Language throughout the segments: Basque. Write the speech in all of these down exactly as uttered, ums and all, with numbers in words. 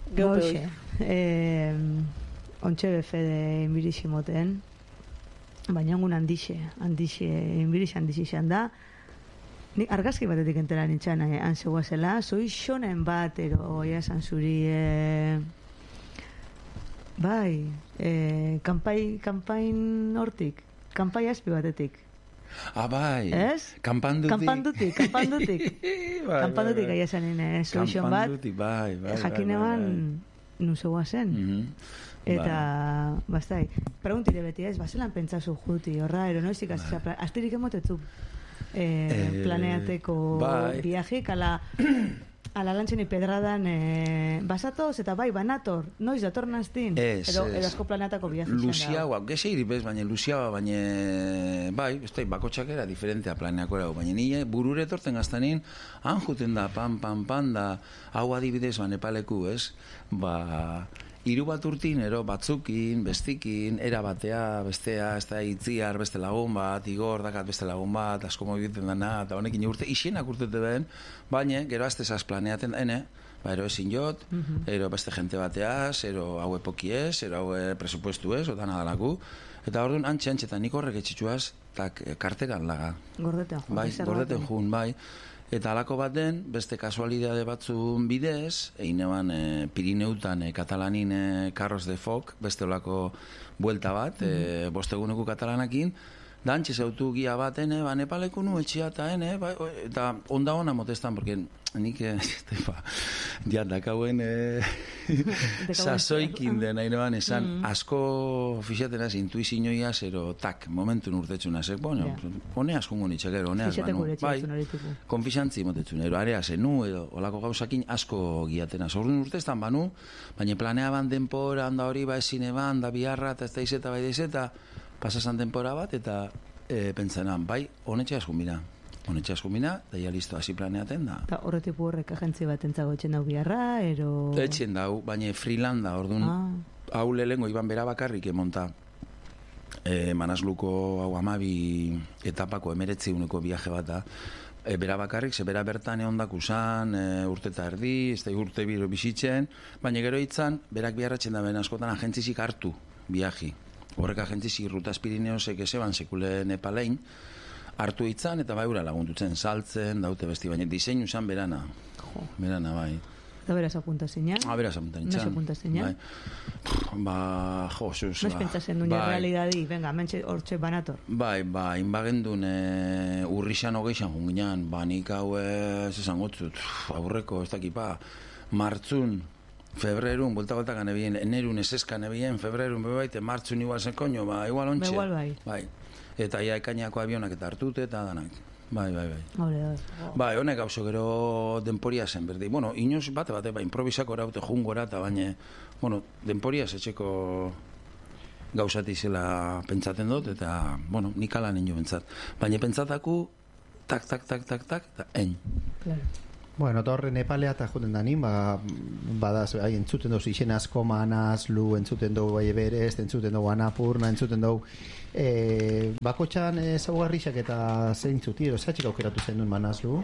Gauxe. Eh, ontxe befede inbiriximoten, baina egun handixe, handixe, inbirix handixe izan da. Ni argazki batetik entera nintzen eh, anzegoa zela, zoi xonen bat, ero, esan zuri, eh, bai, eh, kanpai, kanpain hortik, kanpai azpi batetik. Ah, bai. Ez? Kanpandutik. Kanpandutik, kanpandutik. bai, kanpandutik bai, aia zanin, eh, zoi xon bat. Kanpandutik, bai, bai. Jakin eban, nuzegoa zen. Mm -hmm. Eta, bai. Bastai, preguntire beti ez, bazelan pentsazu juti, horra, ero noizik, bai. Astirik emotetzu eh, eh, planeateko bai. Viajik, ala, ala lantzen ipedradan eh, basatoz, eta bai, banator, noiz dator naztin, edo, edo asko planeatako viajik. Luziagoa, gese iripez, baina luziagoa, baina, bai, ez da, bakotxak era diferentea planeako erago, baina nire burure etorten gaztanin, han juten da, pan, pan, pan, da, hau adibidez, ba, Nepaleku, ez, ba, hiru bat urtin, ero, batzukin, bestikin, era batea, bestea, ez da, itziar, beste lagun bat, igor, dakat beste lagun bat, asko mogiten dana, eta honekin urte, isienak urtete behen, baina, gero aztezaz planeaten, ene, ba, ero ezin jot, uh -huh. ero beste jente bateaz, ero hau epoki ez, ero hau presupuestu ez, otan adalaku, eta orduan, antxe, antxe, eta nik horrek etxitxuaz, tak, karteran laga. Gordeten jun. Bai, gordeten jun, bai. Eta alako baten, beste kasualidade batzun bidez, egin eban e, Pirineutan e, Katalanin e, Carros de Foc, beste olako buelta bat, mm -hmm. e, bosteguneko katalanakin, da antxe zautu gia bat, ene, ba, Nepaleku nu etxea eta, ene, ba, eta onda ona motestan, porque nik, e, diat dakauen e, sasoikin den, nahi neban, esan, mm -hmm. asko fixatenaz, intuizioia, zero, tak, momentu urtetxuna, zek, bueno, yeah. Hone asko nitxekero, hone asko, bai, konfixantzi motetzun, ero, area zenu, edo, olako gauzakin asko giatena, zorun urtestan banu, baina planeaban denpora, handa hori, ba, ezine ban, da biharra, eta ez da izeta, bai da izeta, pasasan denpora bat, eta e, pentsanan, bai, honetxe asko mira. Honetxe asko mina, da ya listo, hasi planeaten da. Eta horretipu horrek agentzi bat entzago etxen dau biharra, ero... Etxen dau, baina freelanda, orduan, ah. hau lehengo, iban bera bakarrik emonta, e, Manasluko hau amabi etapako emeretzi uneko viaje bat da, e, bera bakarrik, ze bera bertan egon dakusan, e, urte eta erdi, ez da urte biro bizitzen, baina gero hitzan, berak biharratzen da, ben askotan agentzizik hartu viaji. Horrek agentzizik Rutas Pirineosek ezeban sekule Nepalein, hartu hitzan eta baura laguntutzen, saltzen, daute besti, baina diseinu zan berana. Jo. Berana, bai. Eta beraz apunta zeina? Ah, beraz apunta nintzen. Noiz apunta zeina? Bai. Ba, jo, zuz. Noiz pentsatzen duen bai. Realidadi, venga, mentxe hortxe banator. Bai, ba, inbagendun e, urrixan hogeixan junginan, ba, nik hau ez esan gotzut, aurreko, ez dakipa, martzun, febrerun, bulta-bultakan ebien, enerun eseskan ebien, febrerun, bebaite, martzun igual zen koño, ba, igual ontxe. Igual bai. Bai. Eta ia ekainako avionak eta hartute eta danak. Bai, bai, bai. Hore, hore. Bai, honek gauzo gero denporia zen, berdi. Bueno, inoz bate bate, ba, improvisako eraute jungora, eta baina, bueno, denporia etxeko gauzati zela pentsaten dut, eta, bueno, nik ala nien jo pentsat. Baina pentsataku, tak, tak, tak, tak, tak, eta en. Claro. Bueno, eta horre Nepalea eta joten da nin, ba, badaz, hai, entzuten dugu izen asko Manaslu, entzuten dugu bai Everest, entzuten dugu Annapurna, entzuten dugu e, bakotxan ezaugarrixak eta zeintzuti, edo zatxik aukeratu zen duen Manaslu?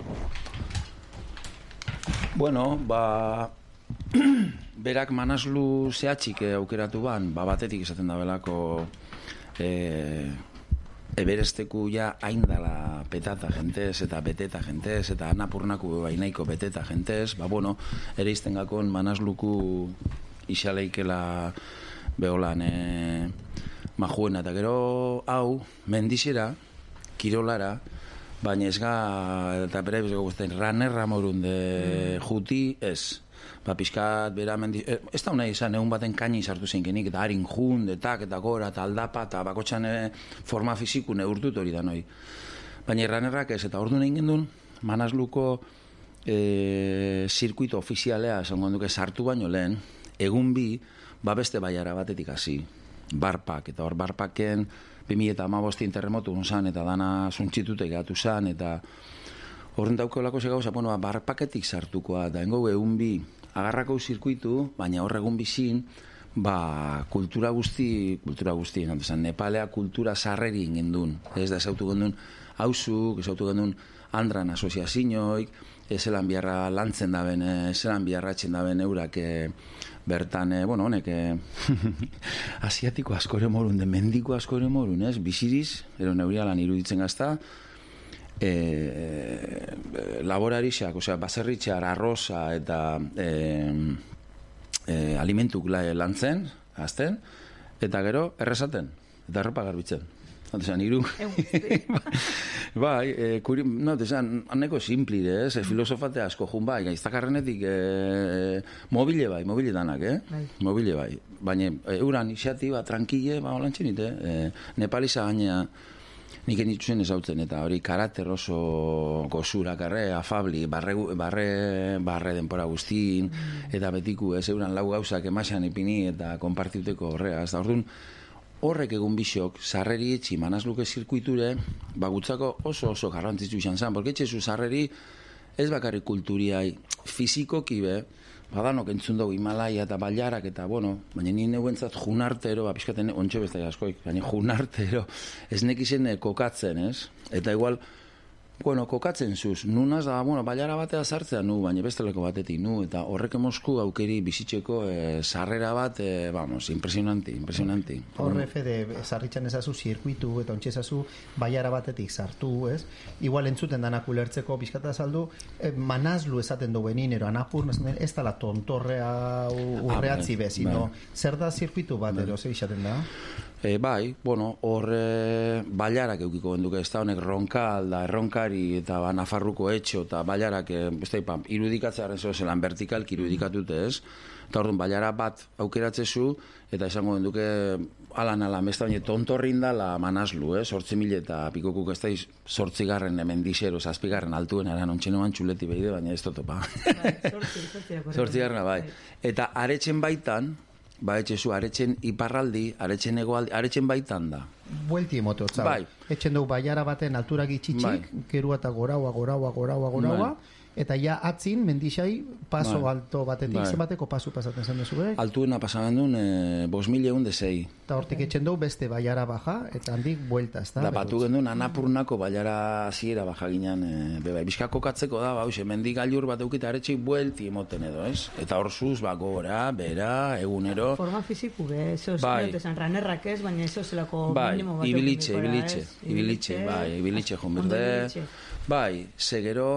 Bueno, ba, berak Manaslu zehatxik aukeratu ban, ba, batetik izaten da belako e, Everesteku ja haindala petata jentez eta beteta jentez eta Annapurnaku bainaiko beteta jentez, ba bueno, ere izten gakon Manasluku isaleikela beholan e, majuena, eta gero hau mendizera, kirolara, baina ez ga, eta bere bezko guztain, ranerra morun de juti ez. Ba, pixkat, bera, mendi... Eh, ez da unai izan, egun baten kaini sartu zinkenik, eta harin jun, detak, eta gora, eta aldapa, eta bakotxan e, forma fiziku neurtut hori da noi. Baina erranerrak ez, eta ordu nahi gendun, Manasluko e, zirkuito ofizialea, esan duke sartu baino lehen, egun bi, ba beste baiara batetik hasi, barpak, eta hor barpaken, bi mila hamabostin terremotu unzan, eta dana zuntxitute gatu zan, eta horren daukeolako ze gauza, bueno, barpaketik sartukoa, da engo egun bi, agarrako zirkuitu, baina hor egun bizin, ba, kultura guzti, kultura guzti, esan, Nepalea kultura sarreri ingen duen, ez da, esautu gendun hausuk, esautu gendun andran asoziazioik, ezelan biharra lantzen daben, ezelan biharra etxen daben eurak bertan, bueno, honek asiatiko askore morun, de mendiko askore morun, ez? Biziriz, ero neurialan iruditzen gazta, laborarixak, osea, baserritxear, arroza eta alimentuk lantzen, azten, eta gero, errezaten, eta erropa garbitzen. Otesan, iru... Bai, kuri... No, otesan, aneko simpli, ez? Filosofate asko jun bai, gaiztakarrenetik mobile bai, mobile danak, eh? Mobile bai. Baina, euran, isiatiba, tranquile, ba, holantxen ite. Nepaliza gainea, nik enitzuzen ezautzen, eta hori karakter oso gozurakarre, afabli, barre, barre, barre denpora guztin, eta betiku, ez, euran lau gauzak emaxan ipini, eta konpartiuteko horrea, ez da, orduan, horrek egun bisok, sarreri etxi manazluke zirkuiture, bagutzako oso oso garrantzitsu izan zen, porque etxezu sarreri ez bakarrik kulturiai fizikoki be, badanok entzun dugu Himalaia eta bailarak eta, bueno, baina nien neuentzat junartero, ba, pixkaten ontxe beste askoik, baina junartero, ez nekizen kokatzen, ez? Eta igual, bueno, kokatzen zuz, nunaz da, bueno, bailara batea sartzea nu, baina besteleko batetik nu, eta horrek emosku aukeri bizitzeko sarrera bat, vamos, impresionanti, impresionanti. Horre, Fede, sarritxan ezazu zirkuitu eta ontsi ezazu bailara batetik sartu, ez? Igual entzuten danak ulertzeko bizkata saldu, manazlu esaten du benin, ero anapur, ez da la tontorrea urreatzi bez, sino zer da zirkuitu bat, ero, zer izaten da? E, bai, bueno, hor e, bailarak eukiko benduke, ez da honek ronkal, da erronkari eta ba, Nafarruko etxo eta bailarak, e, ez da ipan, irudikatzearen zeo zelan vertikalki irudikatute ez, eta orduan bailara bat aukeratzezu, eta esango benduke alan alan, ez da baina tontorrin dala manazlu, eh? Sortzi mil eta pikokuk ez da sortzigarren hemen dixero, zazpigarren altuen, eran ontxenoan txuleti behide, baina ez totopa. Sortzigarrena, bai. Eta aretzen baitan, ba, etxezu, aretzen iparraldi, aretzen egoaldi, aretzen baitan da. Buelti emototza. Bai. Etxen dugu baiara baten altura gitxitxik, bai. Kerua eta goraua, goraua, goraua, goraua, bai. Eta ja atzin, mendixai, paso bai. Alto batetik, bai. Zenbateko pasu pasaten zen dezu, eh? Altuena pasatzen duen, e, bos mil egun de zei. Eta hortik etxen dugu beste baiara baja, eta handik buelta, ez da? Da, batu genduen, anapurnako baiara ziera baja ginen, e, bebai, bizkako katzeko da, ba, mendik gailur bat eukita aretxik buelti emoten edo, ez? Eta hor zuz, ba, gora, bera, egunero. Forma fiziku, be, eso, bai. Esan ranerrak ez, baina eso zelako bai. Minimo bat. Ibilitxe, ibilitxe, ibilitxe, bai, ibilitxe, jonberde. Bai, segero,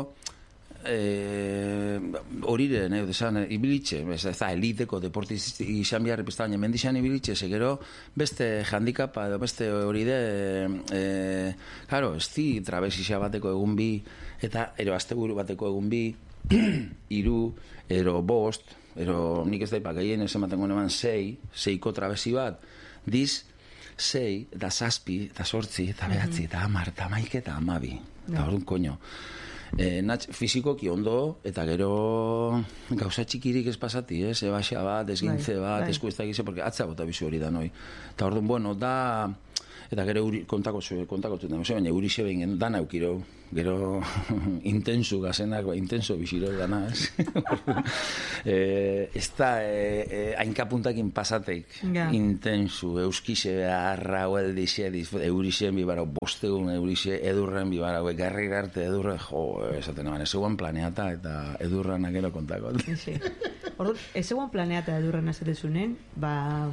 horiren, eh, desan, ibilitxe, ez da, eliteko deportiz izan behar epizta, baina mendixan ibilitxe, segero, beste handikapa, edo beste hori de, e, claro, ez di trabezizia bateko egun bi, eta ero asteburu bateko egun bi, iru, ero bost, ero nik ez daipak, egin ez ematen goneman sei, seiko trabezi bat, diz, sei, eta zazpi, eta sortzi, eta behatzi, eta amar, eta maike, eta amabi, eta orduan koño. E, natz, fizikoki ondo, eta gero gauza txikirik ez pasati, ez? Ebaxea bat, ezgintze bat, bai. Esku ez da egize, porque atza bota bizu hori da, noi. Eta orduan, bueno, da... Eta gero uri, kontako zuen, kontako zuen, baina uri xe behin dana eukiro, gero intensu gazenak, ba, intenso biziro dana, ez? e, ez da, e, hainkapuntakin pasateik, ja. Intensu, euskixe beharra, hueldixe, eurixen bibara, bostegun eurixe, edurren bibara, garri arte edurren, jo, esaten eman, ez eguan planeata eta edurranak gero kontako. Sí. Ordu, ez eguan planeata edurren azatezunen, ba...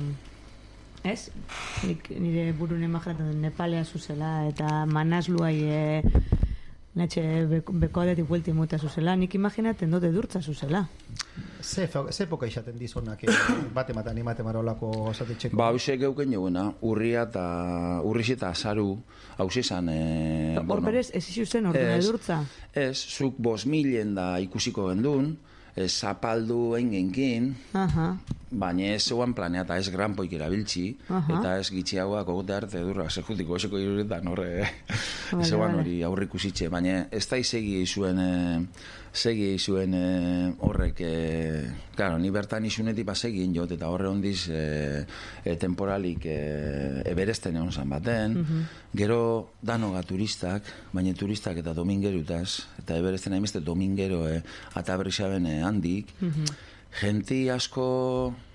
Ez? Nik, nire burun emagratzen Nepalea zuzela eta manazluai e, netxe beko adetik buelti muta zuzela. Nik imaginaten dut edurtza zuzela. Ze, ze poka izaten dizonak bate matan imate marolako zatetxeko? Ba, hause geuken joguna, urria eta urriz eta azaru hause zan... E, Hor bueno, berez, ez izu zen ordena edurtza? Ez, zuk bos milen da ikusiko gendun, zapaldu engenkin, baina ez zegoan planeata ez granpoik erabiltzi, eta ez gitxiagoak ogote arte edurra, zerjutiko eseko iruretan horre, ez zegoan hori aurrik usitxe, baina ez da izegi izuen, segi izuen horrek, claro, ni bertan izunetik basegin jot, eta horre hondiz temporalik eberesten egon zan baten, gero danoga turistak, baina turistak eta domingerutaz, eta eberesten haimeste domingero eta berrizaben handik, jenti asko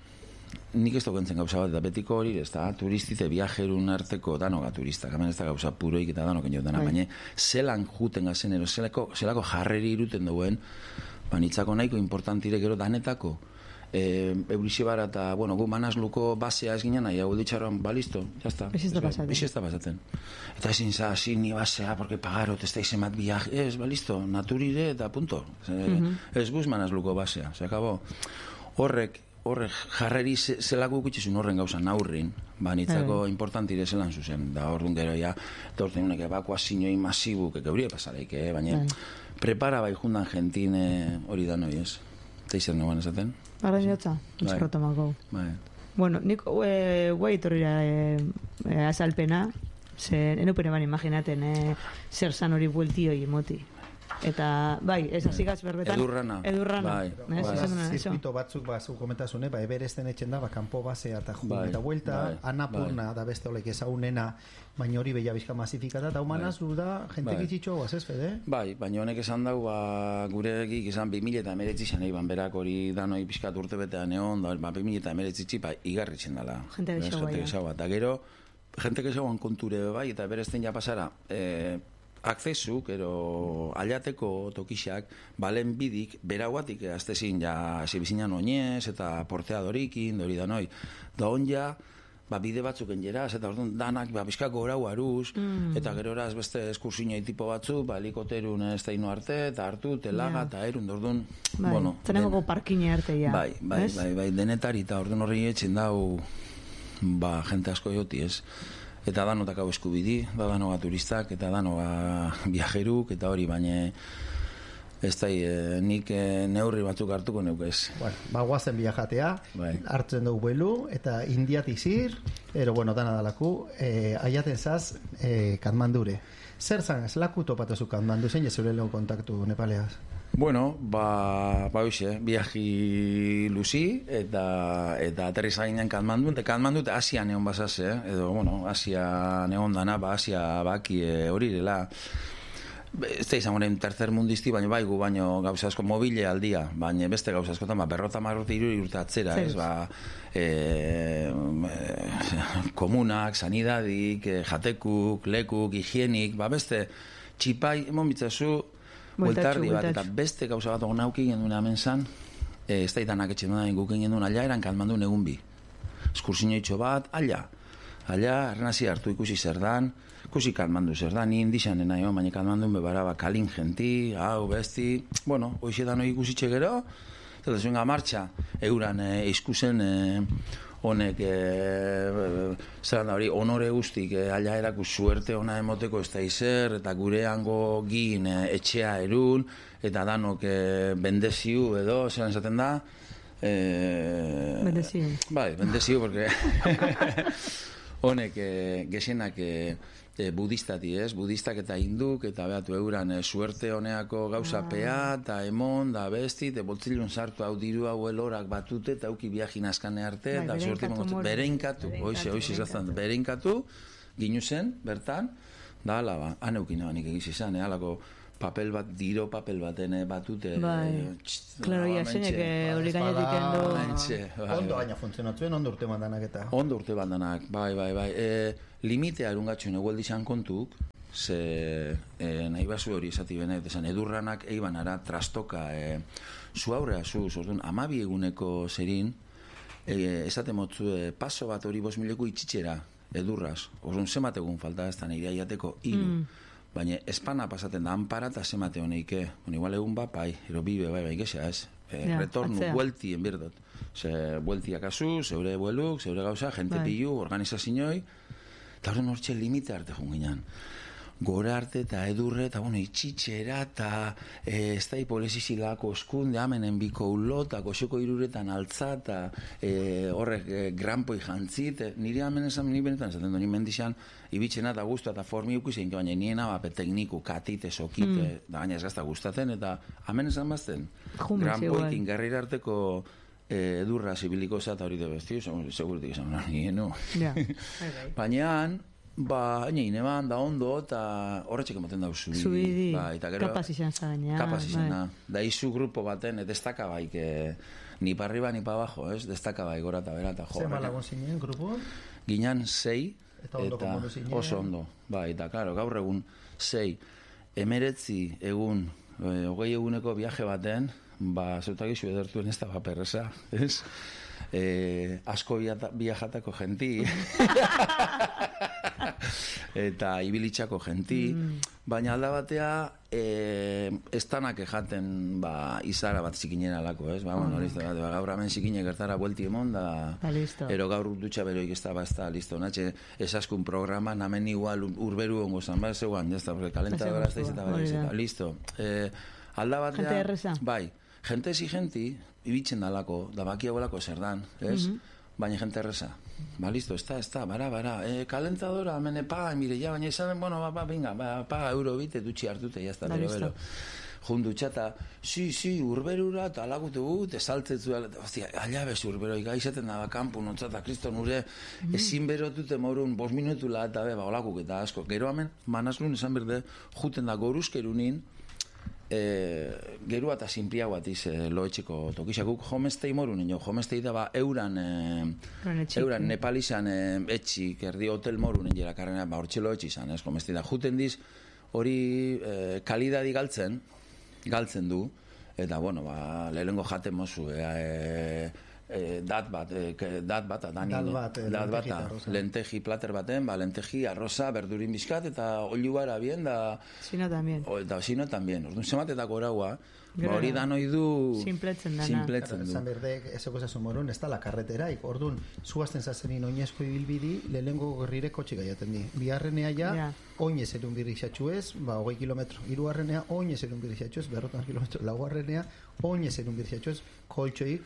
nik ez dokentzen gauza bat, eta betiko hori, ez da, turistite viajerun arteko danoga turistak, hemen ez da gauza puroik eta danoken jotena, baina zelan juten gazen, ero zelako, zelako jarreri iruten duen, banitzako nahiko importantire gero danetako, e, Eurixibara eta, bueno, gu manazluko basea ez ginen, nahi, hau ditxaroan, ba, listo, jazta. Bixi ez da pasaten. Bixi ez da pasaten. Eta ezin za, hasi ni basea, porque pagarot, ez da izemat viaje, ez, ba, listo, naturire eta punto. Uh-huh. Ez guz manazluko basea, se acabó. Horrek, horrek jarreri zelako ikutxizun horren gauzan aurrin, ba, nitzako importantire zelan zuzen, da orduan gero ja, eta orduan unek evakuazinoi masibuk, eke haurie pasareik, eh? Baina prepara bai jundan jentine hori da noi, ez? Eta izan nagoen esaten? Arra jotza, utxarrotamako. Bai. Bueno, nik guai etorrira azalpena, ze enupene ban imaginaten zer zan hori bueltioi emoti. Eta, bai, ez azigaz berbetan... Edurrana. Edurrana. Bai, bai. Zirkuito batzuk, ba, zu komentazune, ba, Everesten etxen da, ba, kanpo basea eta ju, bai, eta vuelta, bai, Annapurna, bai. da beste olek ezaunena, baina hori beha bizka masifikata, eta humanaz bai. Da, jente bai. Gitxitxo, guaz ez, Fede? Bai, baina honek esan dau, ba, gure egik izan bi mila eta emeretzi zan egin, berak hori danoi pixkat urte betean egon, da, ba, bi mila eta emeretzi txipa igarritzen dela. Jente gexau bai. Eta gero, jente gexauan konture bai, eta berezten ja pasara, eh, akzesuk, ero aliateko tokixak, balen bidik, berauatik aztezin ja zibizinan oinez, eta porteadorikin, dori da noi. Da on ja, ba, bide batzuk engeraz, eta orduan danak, ba, bizkako orau aruz, mm. eta gero eraz beste eskursinoi tipo batzu, ba, helikoterun ez da ino arte, eta hartu, telaga, eta yeah. erun, orduan, bai. Bueno. Zenengoko parkine arte, ja. Bai, bai, bai, bai, denetari, eta orduan horri etxin dau, ba, jente asko joti, ez? Eta danotak hau eskubidi, da danoga turistak, eta danoga viajeruk, eta hori, baina ez da, e, nik e, neurri batzuk hartuko neukez. Bueno, ba, guazen viajatea, bai. Hartzen dugu belu, eta indiatik zir, ero, bueno, dana dalaku, e, aiaten zaz, e, Katmandure. Zer zan, ez laku topatazu Katmandu, zein ez zure lehen kontaktu Nepaleaz? Bueno, ba, ba hoxe, viaji luzi, eta, eta aterriza ginen Katmandu, eta Katmandu eta Asia neon basaz, eh? Edo, bueno, Asia neon dana, ba, Asia baki e, hori dela. Ez da izan horrein tercer mundisti, baina bai gu baino gauza asko mobile aldia, baina beste gauza askotan, ba, berrota marrota iruri urte atzera, ez, ba, e, e, komunak, sanidadik, e, jatekuk, lekuk, higienik, ba, beste txipai, emon bitzazu, bueltardi bat, eta beste gauza bat ogon nauki gendun hemen zan, e, ez da itanak etxen duen guken gendun ala, eran Katmandu egun bi. Eskursinioitxo bat, ala, ala, ernazi hartu ikusi zer dan, ikusi Katmandu zer da, ni indixanen nahi, baina Katmandu bebara, ba, kalin genti, hau, besti, bueno, hoxe da noi ikusitxe gero, eta zuen martxa, euran e, izkusen, e, honek, e, zer da hori, honore guztik, e, ala eraku suerte ona emoteko ez da izer, eta gure hango gin e, etxea erun, eta danok e, bendeziu edo, zelan esaten da, e, bendeziu. Bai, bendeziu, porque honek, e, gexenak, e, E, budistati ez, budistak eta hinduk, eta behatu euran e, suerte honeako gauzapea, eta ah. emon, da besti, eta boltzilun sartu hau diru hau elorak batute, eta auki viajin askane arte, eta suerte mongotu, bereinkatu, hoize, hoize, izaztan, bereinkatu, ginu zen, bertan, da ala, ba, aneukin abanik egiz izan, eh, alako papel bat, diro papel baten batute. Bai, klaro, ja, zeinek hori gainetik endo... Ondo gaina funtzionatzuen, ondo urte bandanak eta... Ondo urte bandanak, bai, bai, bai. E, limitea erungatxuen egueldi izan kontuk, ze e, nahi basu hori esati benet, esan edurranak eiban ara trastoka, e, zu aurrea zu, orduan, amabi eguneko zerin, e, esate motzu, e, paso bat hori bos mileko itxitxera, edurraz, orduan zemat egun falta ez da nire aiateko hiru. Mm. Baina espana pasaten da anpara eta zemate honeike. Bueno, igual egun bat, bai, ero bibe, bai, bai, gesa, ez? E, ja, retornu, atzea. Buelti, enbirdot. Ze, bueltiak azu, zeure bueluk, zeure gauza, jente bai. Pilu, organizazinoi, eta horren hortxe limite arte junginan. Gora arte eta edurre, eta bueno, itxitxera, eta e, ez da hipolesizilako eskunde, amenen biko ulo, eta goxoko iruretan altza, eta e, horrek e, granpoi jantzit, e, nire amen esan, nire benetan esaten du, nire mendixan, ibitxena eta guztu eta formi ukusen, baina niena bape tekniku, katite, sokite, mm. da baina ez gazta gustaten, eta amen esan bazten, granpoik ingarrira arteko e, edurra zibiliko za, eta hori de bestiu, segurtik esan, nire, no. Yeah. Baina, Ba, haine ineban, da ondo, eta horretxek emoten dauz zubidi. Zubidi, ba, kapaz izan zaina. Kapaz izan, da izu grupo baten, destaka baik, eh, ni pa arriba, ni pa abajo, ez? Destaka baik, gora eta bera, eta jo. Zer malagon zinen, grupo? Ginean sei, eta, eta oso ondo. Ba, eta, klaro, gaur egun sei, emeretzi egun, e, hogei eguneko viaje baten, ba, zeutak izu edertuen ez da baperreza, ez? Eh, asko viajatako genti eta ibilitzako genti mm. baina alda batea eh, ez tanak ejaten ba, izara bat zikinera alako, ez? Ba, bueno, listo, ba, gaur hemen zikine gertara buelti emon da, ero gaur dutxa beroik ez da, ba, ez da, listo, natxe esaskun programa, namen igual urberu ongo zan, ba, zeuan, ez da, kalentadora ez da izeta, ba, ez da, listo eh, alda batea, bai, jente ezi genti, ibitzen dalako, da baki hauelako zer dan, ez? Mm-hmm. Baina jente erreza. Ba, listo, ez da, ez da, bara, bara, e, kalentadora, mene, paga, mire, ja, baina esaten, bueno, ba, ba, venga, ba, paga euro bite, dutxi hartute, jazta, bero, bero. Jundutxa, eta, si, si, urberura, eta alagutu gut, esaltzetzu, ostia, alabez urbero, ika izaten da, kanpu, notzata, kriston, ure, mm. ezin berotute morun, bos minutula, eta be, ba, olakuk, eta asko. Gero hemen, manazlun, esan berde, juten da, goruzkerunin, E, gerua eta sinpia bat iz e, loetxeko tokixakuk homestei morun ino, homestei da ba euran e, euran nepalizan e, etxik erdi hotel morun injera karrena ba hortxe loetxi izan, ez, homestei da juten diz hori e, kalidadi galtzen galtzen du, eta bueno ba, lehengo jaten mozu e, e, E, dat bat, e, dat bat, dani, dat bat, e, dat bat, lenteji plater baten, ba, lenteji, arroza, berdurin bizkat, eta olibara bien, da... Sino también. O, eta sino también. Orduan, zematetako eraua, ba, hori danoi du... Simpletzen dana. Simpletzen du. Zan berdek, ezeko zasun morun, ez da la karreteraik. Orduan, zuazten zazenin oinezko ibilbidi, lehengo gorrire kotxe gaiaten di. Biharrenea ja, yeah. Oinez erun birrixatxu ez, ba, hogei kilometro. Hirugarrenea, oinez erun birrixatxu ez, berrotan kilometro. Laugarrenea, oinez erun birrixatxu ez, koltxoik,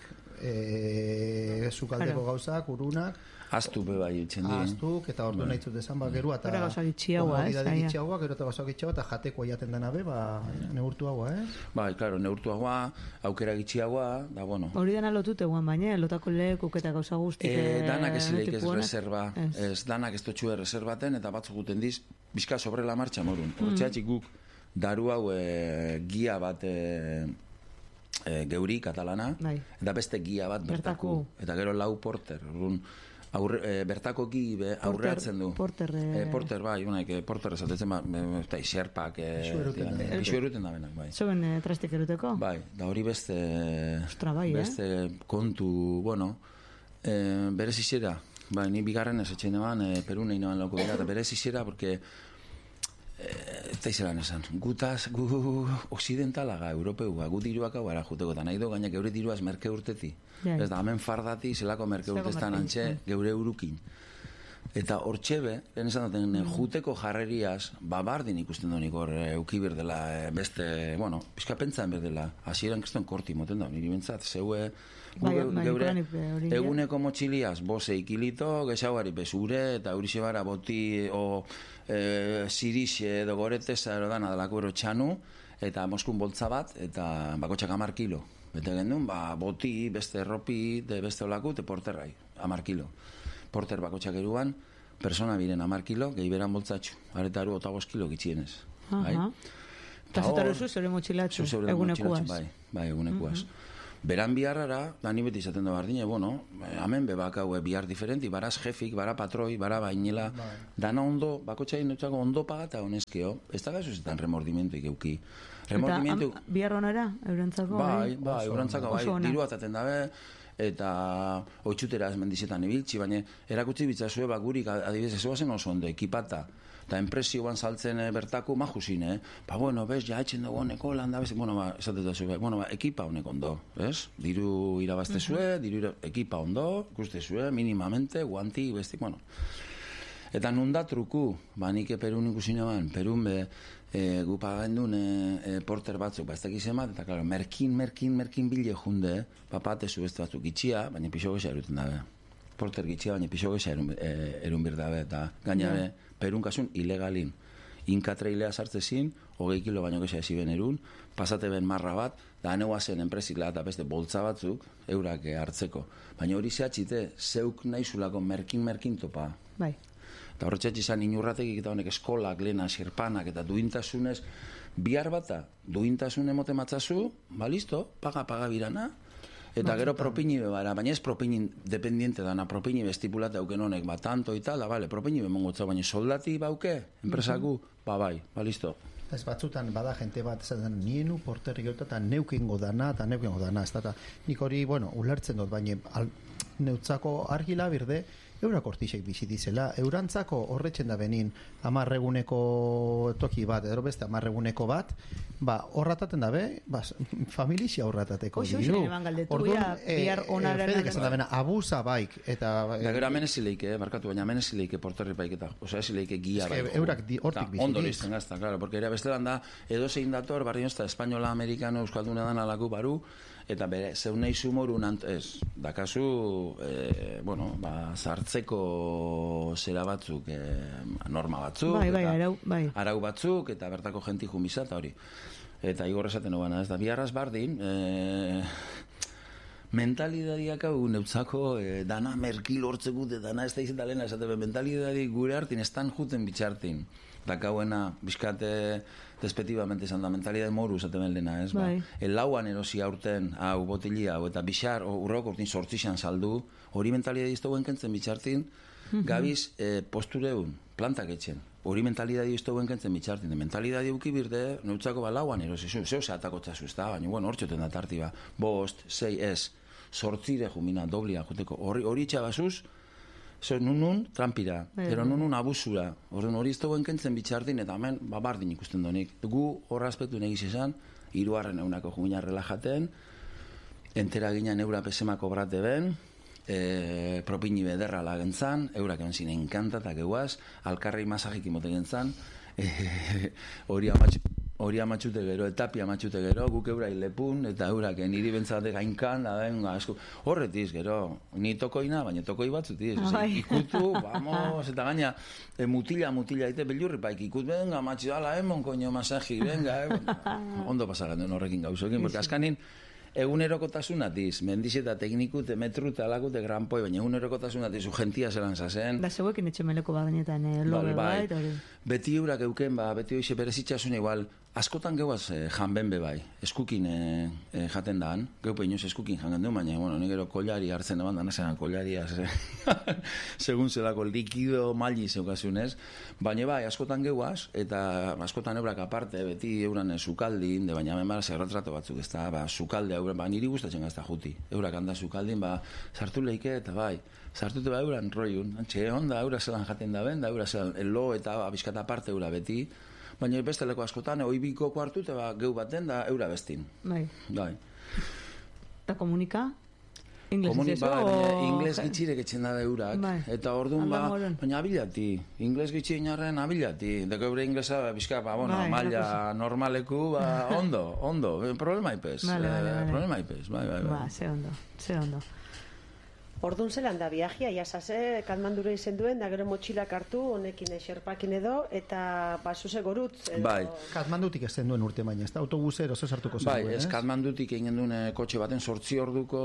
e, zukaldeko claro. Gauzak, urunak, Aztu beba itzen di. Aztuk, eta ordu nahi zut esan, ba, gerua, eta... Gero gauzak itxiagoa, ez? Itxiagoa, gero eta gauzak itxiagoa, eta jateko aiaten dena be, ba, neurtu hagoa, ez? Bai, klaro, neurtu hagoa, aukera gitxiagoa, da, bueno. Hori dana lotute guan baina, lotako lekuk eta gauza guztik... E, danak ez leik ez reserva, ez, danak ez totxue reservaten, eta batzuk guten diz, bizka sobre la marcha morun. Mm. Hortxeatxik guk, daru hau e, gia bat... E, E, geuri katalana, bai. Eta beste gia bat bertaku, bertaku. Eta gero lau porter, urun, aurre, e, bertako gi be, aurreatzen du. Porter, e, porter, bai, unaik, porter esatetzen, ba, eta iserpak, isu eruten da benak, bai. Zoen e, trastik eruteko? Bai, da hori beste, Ostra, bai, beste eh? kontu, bueno, e, berez izera, bai, ni bigarren ez etxein eban, e, Perun egin eban lauko bera, eta berez izera, porque eta izelan esan, gutaz, gu occidentalaga, europeuga, gu diruak hau gara juteko, eta nahi do, gainak geure diruaz merke urteti. Yeah. Ez da, hemen fardati, zelako merke urtestan antxe, geure urukin. Eta hortxebe, lehen esan daten, mm. juteko jarreriaz, babardin ikusten donik hor, euki berdela, beste, bueno, pizka pentsan berdela, hasieran kriston korti moten da, niri bentsat, zeue, gu, bai, geure, bai, eguneko motxiliaz, bose ikilito, gexauari bezure, eta eurixe bara boti, o, e, zirixe, edo goreteza, ero dana, dalako ero txanu, eta moskun boltza bat, eta bakotxak amar kilo. Bete gendun, ba, boti, beste erropi, de beste olaku, te porterrai, amar kilo. Porter bakotxak eruan, persona biren amar kilo, gehi beran boltzatxu. Aretaru otagos kilo gitxienez. Bai? Eta zutaru zu zeure motxilatxu, egunekuaz. Bai, bai, egunekuaz. Uh -huh. Beran biharrara, dani beti izaten da bardine, bueno, hemen bebak hau bihar diferenti, baraz jefik, bara patroi, bara bainela, bai. Dana ondo, bakotxain notzako ondo pagata honezkeo, ez da gazuzetan remordimentu ikeuki. Remordimentu... Eta bihar honara, eurantzako? Bai, bai, eurantzako, bai, diru ataten dabe, eta oitxutera ez mendizetan ibiltzi, baina erakutsi bitzazue bakurik adibidez ez oazen oso ondo, ekipata. Eta enpresioan saltzen e, bertako majuzin, eh? Ba, bueno, bez, ja, etxen dugu honeko landa, bez, bueno, ba, esatetu zuen, bueno, ba, ekipa honek ondo, bez? Diru irabazte zue, uh -huh. diru ira, ekipa ondo, ikuste zue, minimamente, guanti, besti, bueno. Eta nunda truku, ba, nike Perun ikusin eban, Perun be, e, gupa gendun e, e, porter batzuk, ba, ez dakiz emat, eta, klaro, merkin, merkin, merkin bile junde, papatezu beste batzuk itxia, baina pixo gesa eruten dabe. Porter gitxia, baina pixo gesa erun, e, erun birdabe, eta gainabe, yeah. Perun kasun ilegalin. Inkatreilea sartzezin, hogei kilo baino gesa esiben erun, pasate ben marra bat, da aneua zen enpresikla eta beste boltza batzuk, eurak hartzeko. Baina hori zehatxite, zeuk nahi zulako merkin-merkin topa. Bai. Eta horretxatxe izan inurratekik eta honek eskolak, lena, xerpanak eta duintasunez, bihar bata, duintasun emote matzazu, ba, listo, paga, paga birana, eta gero propini bebara, baina ez propini dependiente dana, propini bestipulate hauken honek, ba, tanto eta, da, bale, propini bemongotza, baina soldati bauke, enpresaku, ba, bai, ba, listo. Ez batzutan bada jente bat esaten nienu porterri gauta eta neukingo dana eta neukingo dana, ez da, nik hori, bueno, ulertzen dut, baina al, neutzako argila birde, eurak hortixek bizitizela, eurantzako horretxen da benin amarreguneko toki bat, edo beste amarreguneko bat, ba, horrataten da be, ba, familixia horratateko diru. Orduan, bihar onaren... Fedek esan da bena, abusa baik, eta... Da gero amen ezileike, eh, barkatu, baina amen ezileike porterri baik eta, oza, ezileike gia baik. Eurak hortik bizitiz. Ondo lizten gazta, claro, porque ere bestelan da, edo zein dator, barri nozta, espainola, amerikano, euskalduna dan alaku baru, eta bere, zeunei sumorun, ez, dakazu, eh, bueno, ba, zartzeko zera batzuk, eh, norma batzuk, bai, bai, arau, bai. arau batzuk, eta bertako jenti jumisa, eta hori. Eta igor esaten nobana, ez da, biharraz bardin, eh, mentalidadiak hau neutzako eh, dana merkil hortzekut, dana ez da izan talena, esate, mentalidadi gure hartin, estan juten bitxartin. Dakauena, bizkate despetibamente izan da, mentalidade moru esaten lena, ez? Bai. Ba? El lauan erosi aurten, hau, botilia, hau, eta bixar, urrok urtin sortzixan saldu, hori mentalidade iztoguen kentzen bitxartin, gabiz eh, postureun, plantak etxen. Hori mentalidade iztoguen kentzen bitxartin. De mentalidade uki birde, neutzako ba lauan erosi, zeu, zeu zehatako txasu, ez da, baina, bueno, hor txoten da tarti ba, bost, sei, ez, sortzire jumina, doblia, juteko, hori, hori txabazuz, zer, nun nun, trampira, ero nun nun abusura, hori ez dagoen kentzen bitxartin, eta hemen, babardin ikusten donik. Gu horra aspektu negiz esan, hiruarren eunako jumina relajaten, entera ginen eura pesemako brate ben, e, propini bederra lagentzan, eurak hemen zine enkantatak eguaz, alkarrei masajik imote gentzan, hori amatxu, hori amatxute gero, etapi amatxute gero, guk eurai lepun, eta eurak niri bentzate gainkan, da den, asko, horretiz, gero, ni tokoina, baina tokoi batzutiz, ikutu, vamos, eta gaina, e, mutila, mutila, ite bellurri paik, ikut, venga, amatxi, ala, emon, koño, masaji, venga, eh, ondo pasagan den horrekin gauzokin, porque askanin, egunerokotasunatiz, mendiz eta tekniku, te metru, te alaku, te granpoi, baina egunerokotasunatiz, ugentia zelan zazen. Da zeuekin etxemeleko badenetan, eh, lobe bai, bai, beti eurak euken, ba, beti hoize berezitxasun igual, askotan geuaz eh, janben be bai, eskukin eh, eh, jaten daan, geupe inoz eskukin jangen du, baina, bueno, nire kollari hartzen eban, dana zenan kollaria, segun zelako likido maili zeukasunez, baina bai, askotan geuaz, eta askotan eurak aparte, beti euran zukaldin, de baina hemen bara zerretrato batzuk, ez da, ba, zukalde, ba, niri gustatzen gazta juti, eurak handa zukaldin, ba, sartu leike, eta bai, sartute ba euran roiun, antxe, onda, eurak zelan jaten da ben, da eurak zelan, elo eta bizkata parte eura beti, baina besteleko askotan, oibiko kuartu, eta ba, geu baten da eura bestin. Bai. Bai. Eta komunika? Ingles Komuni, ez ba, o... ingles gitxirek etxen da eurak, bai. Eta orduan, ba, baina abilati, ingles gitxi inarren abilati, deko eure inglesa, bizka, ba, bueno, bai, maila normaleku, ba, ondo, ondo, problema ipez, vale, vale, vale. problema ipez, bai, bai, bai. Ba, ze ondo, ze ondo. Orduan zelan da viajia, jasase, Katmandura izen duen, da gero motxilak hartu, honekin xerpakin edo, eta basuse gorutz. Edo... Bai. Katmandutik ez zen duen urte baina, ez da autobusero ze sartuko zen bai, duen, ez? ez Katmandutik egin duen e, kotxe baten sortzi orduko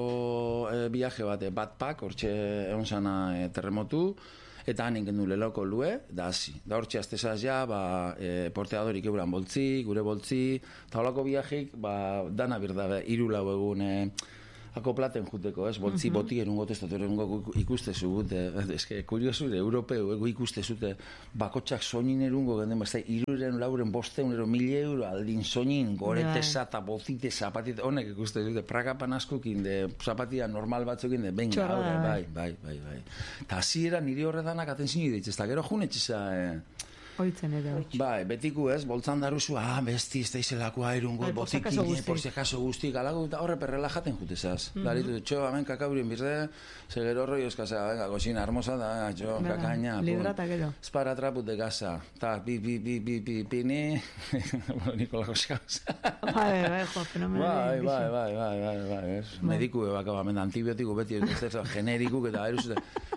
e, viaje bat, e, batpak, hortxe egon zana e, terremotu, eta han egin du leloko lue, da hasi. Da hortxe aztezaz ja, ba, e, porteadorik euran boltzi, gure boltzi, eta holako viajik, ba, dana birda, hiru lau egun, e, akoplaten juteko, ez? Boltzi Mhm. boti erungo testotu erungo ikuste zugute. Eske, kuriosu, europeu, egu ikuste zute, bakotxak soinin erungo genden, basta, iruren, lauren, bosteun, ero, mil euro, aldin soinin, goretesa, eta bozite, zapatite, honek ikuste zute, pragapan askokin, de zapatia normal batzukin, de, venga, aurre, bai, bai, bai, bai. Eta hasiera niri horretanak atentzini ditz, eta gero junetxiza, eh, Oitzen edo. bai, betiku ez, boltzan daruzu, ah, besti, ez da izelakoa irungo, botikin, por si acaso guztik, alago, eta horre perrela jaten jutezaz. Mm -hmm. Daritu, txo, hemen kakaurien birde, segero roi eskazea, venga, cocina hermosa da, txo, kakaina. Librata gero. Espara traput de casa, ta, bi, bi, bi, bi, bi, pini, bueno, Nikola Joskaus. Bai, bai, jo, fenomeno. Bai, bai, bai, bai, bai, bai, mediku ebak, amen, antibiotiko beti, ez da, generikuk, eta eruzute,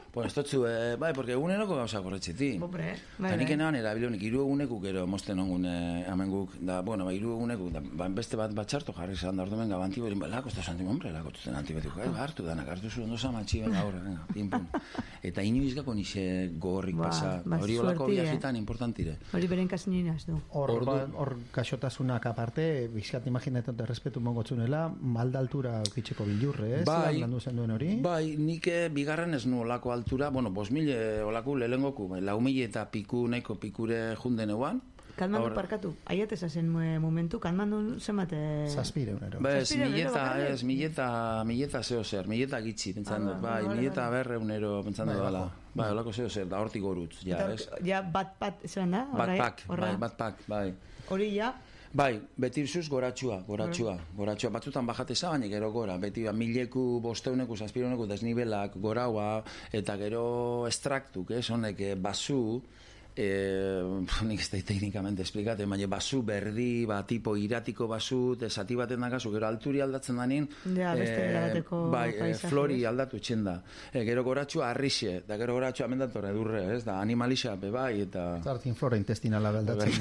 Pues estotzu, eh, bai, porque eguneroko gauza korretxeti. Bobre, bai. Eta nik enean erabilonik, iru egunekuk ero mosten ongun eh, amenguk, da, bueno, ba, iru egunekuk, da, ba, beste bat batxarto jarri zan da ordumen gabanti berin, ba, lako, ez da santim, hombre, lako, tuten antibiotiko, eh, hartu danak, hartu zuen doza matxi, venga, horre, venga, pim, pum. Eta inoiz gako nixe gogorrik ba, pasa, ba, hori olako viajetan importantire. Hori beren kasin inaz du. Hor, ba, hor gaxotasunak aparte, bizkat imaginetan da respetu mongotzunela, malda altura ukitzeko bilurre, ez? Bai, landu zen duen hori? Bai, nik bigarren ez nu olako altura, bueno, bos mil olako lehengoku, lau mil eta piku, nahiko pikure junden eguan. Kanmandu parkatu, aiatez zen momentu, kanmandu zenbate... Zazpire unero. Bez, mileta, ez, mileta, mileta zeo zer, mileta gitzi, pentsan dut, bai, mileta berre unero, pentsan dut, bala. Bai, olako zeo zer, da hortik gorutz, ja, ez? Ja, bat-pat, zelan da? Bat-pak, bai, bat-pak, bai. Hori ja... Bai, beti irzuz goratxua, goratxua, goratxua. Batzutan bajateza, baina gero gora. Beti ba, mileku, bosteuneku, zazpironeku, desnibelak, goraua, eta gero estraktuk, ez, honek, basu, eh, nik ez da teknikamente esplikate, baina basu berdi, ba, tipo iratiko basu, zati baten dakazu, gero alturi aldatzen danin, ja, beste erabateko bai, eh, flori aldatu txenda. Eh, gero goratxua arrixe, da gero goratxua amendator edurre, ez, da animalixa, be bai, eta... Zartin flora intestinala aldatzen,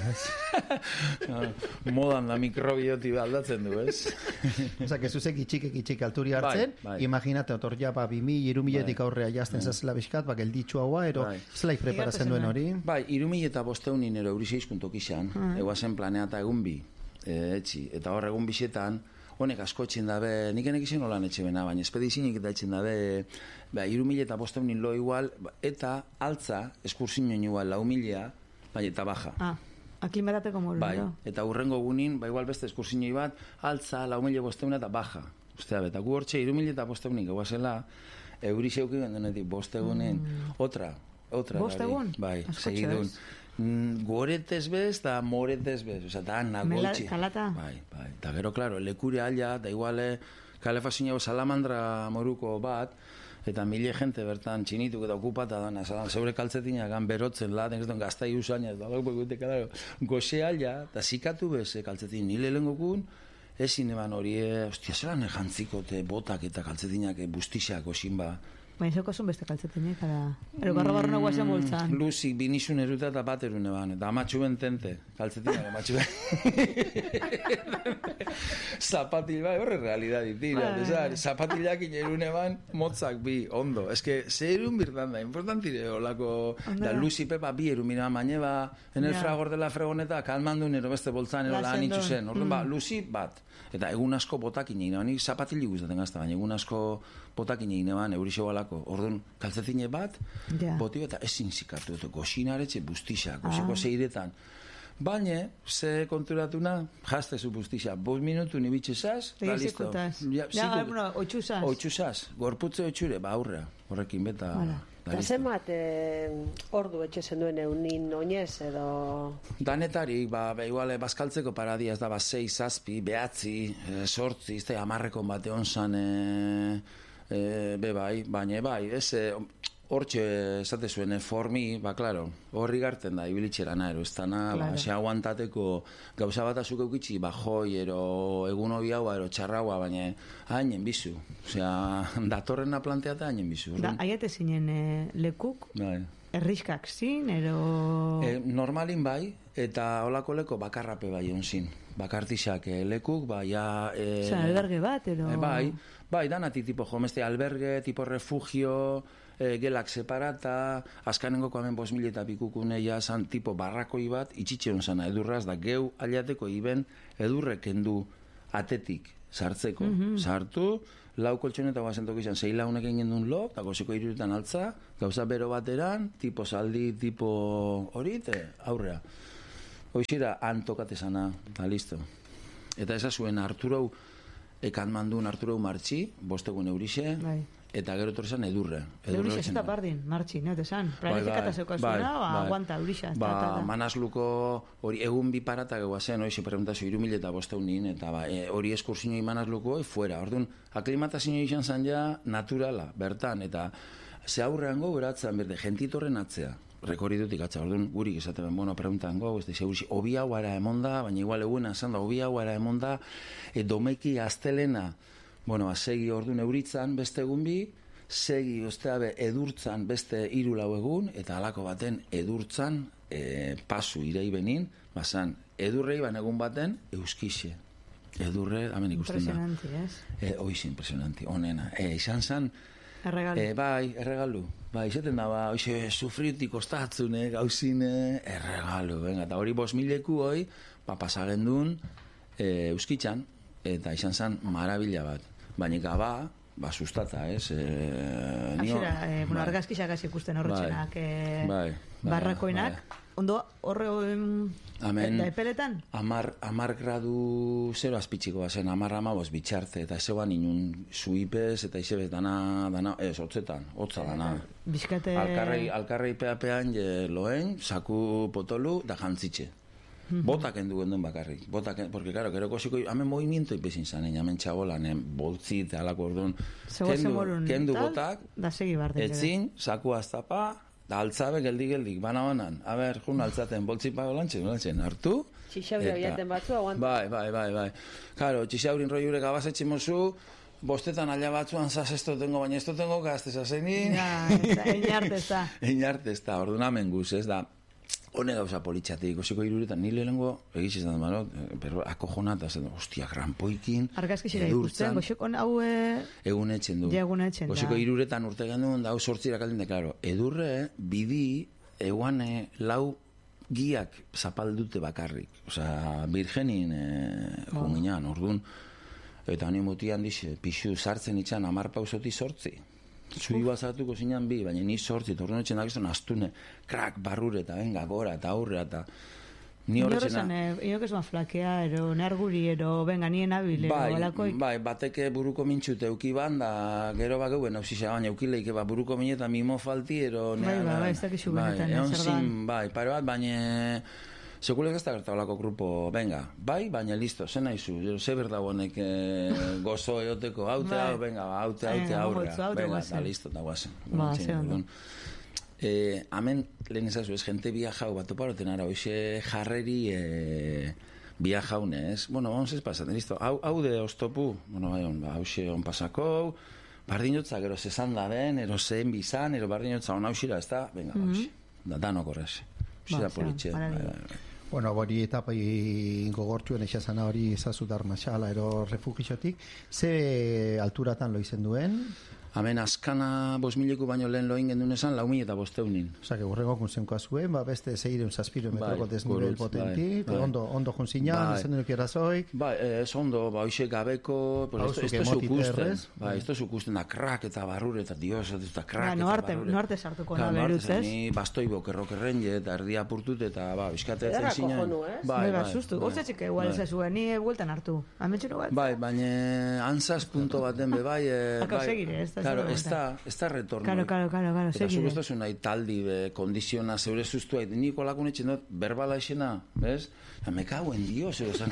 ez? Modan da mikrobioti aldatzen du, ez? Osa, que zuzek itxik itxik alturi hartzen, bai, bai. Imaginate, otor ja, ba, bimi, irumiletik bai. Aurrea jazten bai. Zazela bizkat, ba, gelditxua hua, ero, bai. Zelaik preparatzen duen hori? Bai, irumil eta bosteunin ero euriseizkuntok izan, mm. eguazen planeata egun bi, e, etxi, eta hor egun bisetan, honek asko etxen dabe, nik enek izan holan etxe bena, baina espedizinik eta etxen dabe, ba, irumil eta bosteunin lo igual, eta altza, eskursin igual, lau milea, baina eta baja. Ah. Aklimatateko moru, bai, eta urrengo gunin, ba, igual beste eskursinoi bat, altza, lau mila bosteuna eta baja. Ostea, eta gu hortxe, irumil eta bosteunik, eguazela, euri xeuki gendenetik, bostegunen, mm. otra, otra. Bostegun? Bai, segidun. Mm, goretez bez, da moretez bez, oza, da nagoltxe. Kalata? Bai, bai, eta gero, klaro, lekure alia, da iguale, kalefazio salamandra moruko bat, eta mile gente bertan txinituk eta okupata dana, zeure kaltzetinak gan berotzen la, denez duen gaztai usain, eta goxe alia, eta zikatu bez kaltzetin nile lehengokun, ezin eban hori, ostia, zelan jantzikote botak eta kaltzetinak bustixak osin ba. Baina zeuko zuen beste kaltzetinek, ara... Ero garro garro nagoa zen boltzan. Luzik, binizun eruta eta bat erune ban, eta amatxu bentente, kaltzetinak amatxu bentente. Zapatil, bai, horre realidad ditira, desar, zapatillak inerune ban, motzak bi, ondo. Ez que, ze erun birtan da, importantire, olako, da Luzi Pepa bi erumina baina ba, en el fragor de la fregoneta, kalmandu nero beste boltzan, ero lan itxu zen, orduan ba, Luzi bat. Eta egun asko botakin egin, nik zapatili guztaten gazta, baina egun asko botakin egin eban, eurixo balako, orduan kaltzezine bat, yeah. Boti eta ezin zikatu, goxinaretxe bustixak, goxiko ah. Zeiretan. Baina, ze konturatuna, jaztezu bustixak, bost minutu nibitxezaz, da listo. Ja, ja, bueno, otxuzaz. Otxuzaz, gorputze otxure, ba aurrea, horrekin beta... Voilà. Eta zemat eh, ordu etxe zen duen eunin oinez edo... Danetari, ba, iguale, bazkaltzeko paradia ez da, ba, sei, zazpi, behatzi, e, sortzi, ez da, amarreko bate onzan, e, e, be bai, baina bai, ez, e, hortxe esate zuen, e, formi, ba, klaro, horri garten da, ibilitxera naero, ez dana, claro. Ba, se aguantateko gauza bat azuk eukitzi, ba, joi, ero, egun hobi haua, ero, txarraua, baina hainen bizu, osea, datorrena planteata hainen bizu. Da, aiate zinen e, lekuk, bai. Erriskak zin, ero... E, normalin bai, eta holako leko bakarrape bai onzin. Bakartixak e, lekuk, bai, ja... E, Osa, alberge bat, ero... E, bai, bai, danati tipo jomeste alberge, tipo refugio... E, gelak separata, azkanengoko hemen bos mil eta pikukune ja zan tipo barrakoi bat, itxitxeron zana edurraz, da geu aliateko iben edurrek endu atetik sartzeko. Mm-hmm. Sartu, lau koltsoneta guazentok izan, zei launek egin duen lo, eta gozeko irurutan altza, gauza bero bateran, tipo saldi, tipo hori, te aurrea. Hoxira, antokate zana, eta listo. Eta eza zuen Arturou, ekan mandun Arturou martxi, bostegun eurixe, bai. Eta gero torre zan edurre. Edurre ez eta bardin, martxi, no, esan. Planifikata zeuko zuna, ba, aguanta, eurixa. Ba, manazluko hori egun bi paratak eguazen, hori, preguntazio, iru mil eta bosteunin, eta ba, e, hori eskursinoi manazluko, fuera. Orduan, aklimatazio izan zan ja naturala, bertan, eta ze aurrean go, beratzen, berde, gentitorren atzea. Rekorridutik atza, orduan, guri esaten, bueno, preguntan go, ez da, zeurisi, obi hau ara emonda, baina igual eguna esan da, obi hau ara emonda, e, domeki astelena, bueno, azegi orduan euritzan, beste egun bi, segi, osteabe, edurtzan beste hiru lau egun, eta halako baten edurtzan e, pasu irei benin, bazan, edurrei ban egun baten euskixe. Edurre, hemen ikusten da. Impresionanti, ez? E, oiz, impresionanti, onena. E, izan zan, erregalu. E, bai, erregalu. Bai, izaten da, ba, oize, sufritik ostatzune, gauzine, erregalu, venga, eta hori bos mileku hoi, ba, pasagendun, e, euskitzan, eta izan zan marabila bat. Baina gaba, ba, sustata, ez? E, Aixera, e, bueno, bai. Argazkisak hasi ikusten horretxenak, bai. e, bai, bai, barrakoinak. Bai. Ondo, horre da epeletan? Amar, amar gradu zero azpitxiko bazen, amar amabos bitxarte, eta zegoan inun zuipez, eta izebez dana, dana, ez, hotzetan, hotza dana. Bizkate... Alkarrei, alkarrei peapean, je, loen, saku potolu, da jantzitxe. Botak endu genduen bakarrik. Botak, porque, claro, gero kosiko, hamen movimiento ipezin zanen, hamen txabolan, boltzit, alako orduan. Kendu, kendu botak, da segi barden. etzin, saku aztapa, da altzabe geldi-geldik, bana-banan. A ber, jun altzaten, boltzipa golantxe, golantxen, hartu. Txixauri abiaten batzu, aguanta. Bai, bai, bai, bai. Karo, txixaurin roiure gabazetxe mozu, bostetan ala batzuan zaz esto tengo, baina esto tengo gazte zazenin. Ja, einartezta. Einartezta, orduan amen guz, ez da. Hone gauza politxatik, osiko iruretan, nile lengo, egiz izan da, pero akojonata, hostia, granpoikin, argazkixera ikusten, goxekon hau... Egun etxen du. Egun etxen da. Goxeko iruretan urte gendun, da hau sortzirak aldin de, klaro, edurre, bidi, eguan lau giak zapaldute bakarrik. Osea, virgenin eh, oh. junginan, orduan, eta honi mutian dixe, pixu sartzen itxan, amar pausoti sortzi. Zui bazartuko zinan bi, baina ni sortzi, torren etxen dakizun astune, krak, barrure, eta venga, gora, eta aurre, eta ni horretxena... Ino que es flakea, ero, nerguri, ero, venga, nien abile, bai, balakoik. Bai, bateke buruko mintxute euki ban, da gero bak euen, hausisa baina eukileike, ba, buruko mineta mimo falti, ero... Bai, bai, bai, ez dakizu benetan, bai, ez zin, bai, pare bat, baina... Sekulek ez da gertabalako grupo, venga, bai, baina listo, zen nahizu, ze berdagonek eh, gozo eoteko, haute, hau, venga, haute, haute, aurrea, venga, da listo, da guazen. Ba, ze ondo. Eh, amen, lehen ezazu, ez, gente biajau bat oparoten ara, hoxe jarreri eh, biajaune, ez? Bueno, vamos ez pasaten, listo, hau, hau de oztopu, bueno, bai, on, ba, hoxe on pasakou, bardinotza, gero zezan da den, ero zehen bizan, ero bardinotza on hausira, ez da, venga, mm -hmm. hauxe, da, dano korrez. Ba, politxe. Bueno, hori etapai gogortuen esazana hori ezazu darmatxala ero refugixotik. Ze alturatan lo izen duen? Hemen azkana bos mileku baino lehen loin gendun esan, lau mil eta bosteunin. Osa, que gorrego kunzenkoa zuen, ba, beste zeireun zazpiru metroko bai, desnivel potenti, bai, bai. ondo, ondo junzinan, bai. Ezen denuk erazoik. Bai, ez ondo, ba, hoxe gabeko, pues esto, esto zukusten, bai, esto zukusten da krak eta barrure, eta dios, eta krak ba, no eta arte, barrure. No arte sartuko da beruz, ez? Ni bastoi bokerrokerren je, eta erdia purtut, eta, ba, bizkate etzen zinen. Bai, bai, sustu, gortza txike, igual ez zuen, ni bueltan hartu. Ametxero bat? Bai, baina antzaz punto baten be, bai, Akau segire, ez da. Ez da retorno. Claro, claro, claro, claro, eta zuk ez da zuen nahi taldi, be, kondiziona, zeure zuztua, niko lakun etxen dut, berbala esena, bez? Ja, me cago en Dios, esan.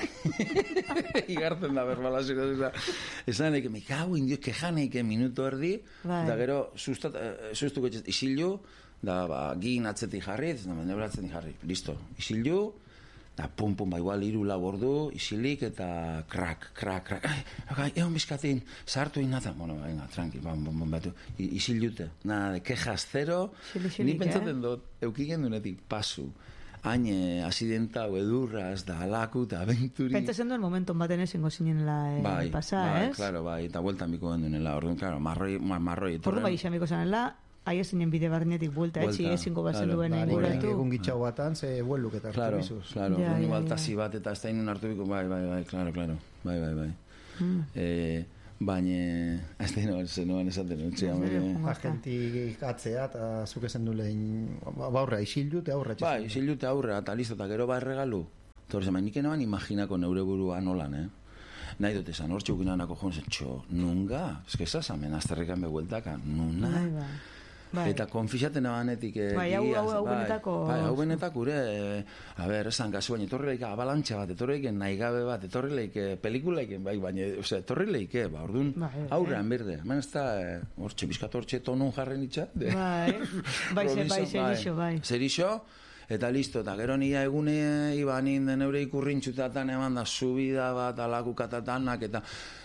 Igartzen da berbala esena. Esan eke, me cago en Dios, kejaneike minuto erdi, bai. Da gero, zuztuko etxez, isilu, da, ba, gin atzetik jarri, da, nebra atzetik jarri, listo, isilu, da, pum, pum, ba, igual, iru lau ordu, isilik, eta krak, krak, krak, ai, ai, egon bizkatin, sartu inata, bueno, venga, tranqui, bam, bam, bam, batu, isilute, nada, de quejas zero, ni pentsaten dut, eukigen dunetik, pasu, haine, asidentau, edurraz, da, alaku, eta aventuri. Pentsatzen duen momenton baten ezingo zinenela eh, bai, pasa, bai, ez? Claro, bai, eta bueltan biko gendunela, orduan, claro, marroi, marroi, orduan bai isamiko zanela, ahi ezinen bide barnetik buelta, etxi ezingo bazen duen inguratu. Egun gitxau batan, ze bueluk eta hartu claro, bizuz. Claro, claro, ja, baltazi bat eta ez da inen hartu biko, bai, bai, bai, claro, claro, bai, bai, bai. Mm. Eh, baina, ez da ino, zenoan esaten, utzi, amore. Agentik atzea, eta zuk ezen du lehen, baurra, isildu eta aurra. Bai, isildu eta aurra, eta listo, eta gero ba erregalu. Torre, zema, nik enoan imaginako neure burua nolan, eh? Nahi dut esan, hor txukinanako joan zen, txo, nunga? Ez que esaz, amen, azterrekan begueltaka, nuna? Bai, bai. Bai. Eta konfixaten abanetik eh, bai, hau, hau, hau benetako bai, hau benetako ure eh, a ber, esan gazu baina etorri leike abalantxa bat, etorri leike nahi gabe bat, etorri leike pelikulaiken, bai, baina ose, etorri leike, ba, orduan bai, aurrean berde, hemen ez da hortxe, bizkat hortxe tonun jarren itxa bai, bai, bai, bai, zerixo, bai zerixo, eta listo, eta gero nia egune ibanin den eure ikurrintxutatan eman da subida bat alakukatatanak, eta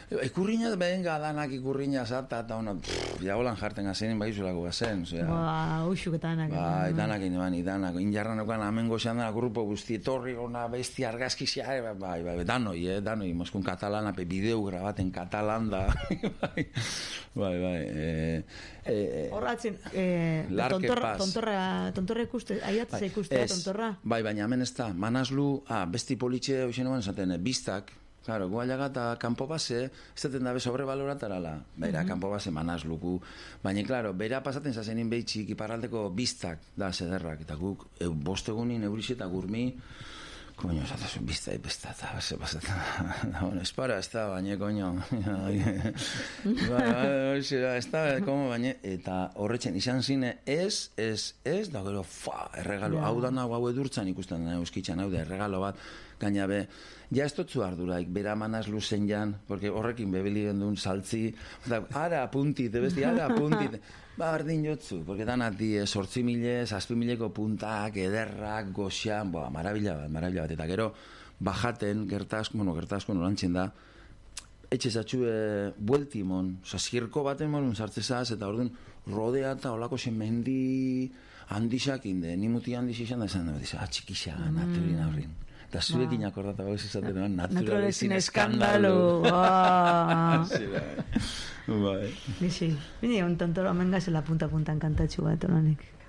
Ikurriña, benga, danak ikurriña zata, eta ono, jagolan jarten gazenin baizulako gazen, osea. Ba, uxuk eta danak. Ba, danak ineban, danak. Injarran eukan, hemen goxean dana, grupo guzti, etorri gona, bestia, argazkizia, bai, bai, bai, danoi, eh, danoi, moskun katalana, pe bideu grabaten katalan da, bai, bai, bai, eh, eh, horratzen, eh, tontorra, tontorra, tontorra ikuste, aiatzea ikustea, tontorra? Bai, baina hemen ez da, manazlu, ah, besti politxe, hoxen eman esaten, biztak, claro, guaiaga eta kanpo base, ez zaten dabe sobrevalораtarala, bera, kanpo base manazluku, baina, claro, bera pasaten zazenin behitxik iparraldeko biztak da zederrak, eta guk, eu, bostegunin, eurix eta gurmi, koño, zatazun bizta, bizta, eta base pasatzen, bueno, espara, ez da, baina, koño, ez da, komo, baina, eta horretzen izan zine, ez, ez, ez, da gero, fa, erregalo, hau da nahu, hau edurtzan ikusten da, euskitzan, hau da, erregalo bat, gaina be, ja ez totzu arduraik, bera manaz luzen jan, porque horrekin bebili gendun saltzi, da, ara apuntit, besti, ara apuntit, ba, berdin jotzu, porque danak di, sortzi mile, zazpi mileko puntak, ederrak, goxian, boa, marabila bat, marabila bat, eta gero, bajaten, gertazko, bueno, gertazko nolantzen da, etxe zatxue bueltimon, oza, zirko baten molun sartzezaz, eta orduan, rodea eta olako zen mendi handixak inde, nimuti handix izan da izan da, ah, txikisa, naturin aurrin. Eta zurekin akordata bauz izaten duen, naturalezin eskandalu. Sí, bai. Bai. Bixi, bine, un tontor, omen gazela punta-puntan kantatxu bat, honanik.